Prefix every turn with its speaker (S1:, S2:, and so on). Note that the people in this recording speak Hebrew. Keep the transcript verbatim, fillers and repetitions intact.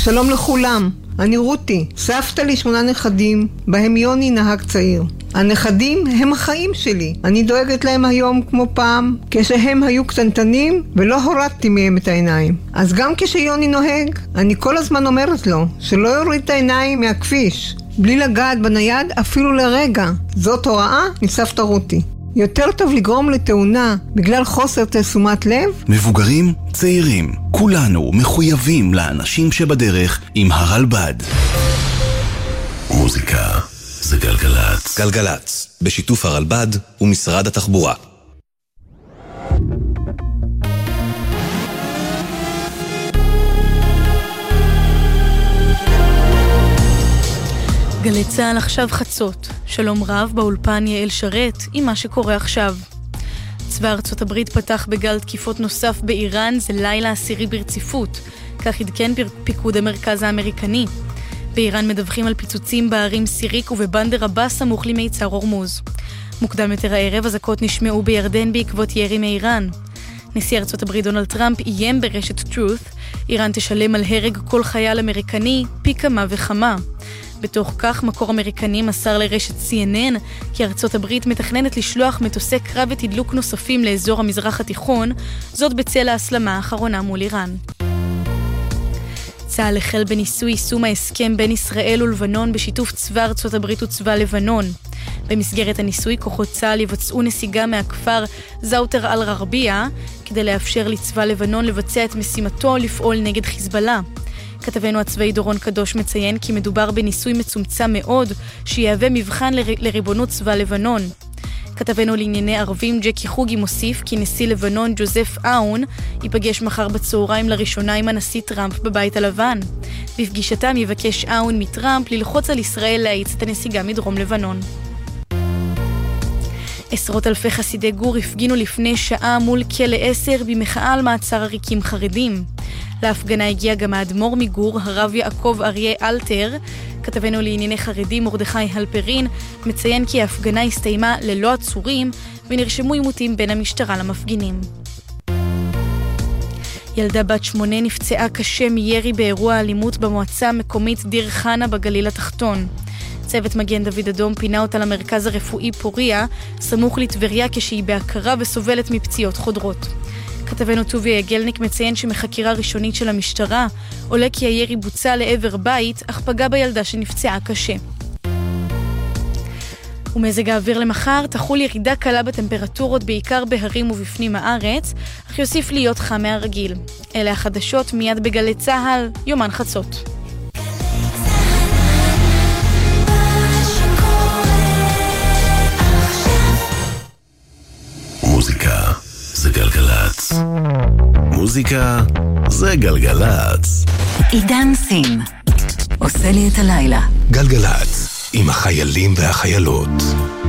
S1: שלום לכולם, אני רותי, סבתא לי שמונה נכדים, בהם יוני נהג צעיר. הנכדים הם החיים שלי, אני דואגת להם היום כמו פעם, כשהם היו קטנטנים ולא הורדתי מהם את העיניים. אז גם כשיוני נוהג, אני כל הזמן אומרת לו שלא יוריד את העיניים מהכביש, בלי לגעת בנייד אפילו לרגע. זאת הוראה מסבתא רותי. יותר טוב לגרום לתאונה בגלל חוסר תשומת לב.
S2: מבוגרים, צעירים, כולנו מחויבים לאנשים שבדרך עם הרלב"ד. מוזיקה זה גלגלץ.
S3: גלגלץ, בשיתוף הרלב"ד ומשרד התחבורה.
S4: גלי צהל עכשיו חצות. שלום רב, באולפן יעל שרת עם מה שקורה עכשיו. צבא ארצות הברית פתח בגל תקיפות נוסף באיראן, זה לילה עשירי ברציפות. כך עדכן פיקוד המרכז האמריקני. באיראן מדווחים על פיצוצים בערים סיריק ובבנדר הבא סמוך למיצר הורמוז. מוקדם יותר הערב אזעקות נשמעו בירדן בעקבות ירי מאיראן. נשיא ארצות הברית דונלד טראמפ איים ברשת Truth, איראן תשלם על הרג כל חייל אמריקני פי כמה וכמה. בתוך כך מקור אמריקני מסר לרשת סי אן אן כי ארצות הברית מתכננת לשלוח מטוסי קרב ותדלוק נוספים לאזור המזרח התיכון, זאת בצל ההסלמה האחרונה מול איראן. צה"ל החל בניסוי יישום ההסכם בין ישראל ולבנון בשיתוף צבא ארצות הברית וצבא לבנון. במסגרת הניסוי כוחות צה"ל יבצעו נסיגה מהכפר זאוטר אל-ררבייה כדי לאפשר לצבא לבנון לבצע את משימתו לפעול נגד חיזבאללה. כתבנו הצבאי דורון קדוש מציין כי מדובר בניסוי מצומצם מאוד שיהווה מבחן ל- לריבונות צבא לבנון. כתבנו לענייני ערבים ג'קי חוגי מוסיף כי נשיא לבנון ג'וזף אאון ייפגש מחר בצהריים לראשונה עם הנשיא טראמפ בבית הלבן. בפגישתם יבקש אאון מטראמפ ללחוץ על ישראל להאיץ את הנסיגה מדרום לבנון. עשרות אלפי חסידי גור הפגינו לפני שעה מול כלא עשר במחאה על מעצר עריקים חרדים. להפגנה הגיע גם האדמו"ר מגור, הרב יעקב אריה אלתר. כתבנו לענייני חרדים מרדכי הלפרין מציין כי ההפגנה הסתיימה ללא עצורים ונרשמו עימותים בין המשטרה למפגינים. ילדה בת שמונה נפצעה קשה מירי באירוע אלימות במועצה המקומית דיר חנה בגליל התחתון. צוות מגן דוד אדום פינה אותה למרכז הרפואי פוריה, סמוך לטבריה כשהיא בהכרה וסובלת מפציעות חודרות. כתבנו טוביה יגלניק מציין שמחקירה ראשונית של המשטרה עולה כי הירי בוצע לעבר בית, אך פגע בילדה שנפצעה קשה. ומזג האוויר למחר תחול ירידה קלה בטמפרטורות בעיקר בהרים ובפנים הארץ, אך יוסיף להיות חם מהרגיל. אלה החדשות מיד בגלי צהל, יומן חצות.
S2: מוזיקה זה גלגלץ. מוזיקה זה גלגלץ.
S5: עידן סין עושה לי את הלילה.
S2: גלגלץ עם החיילים והחיילות.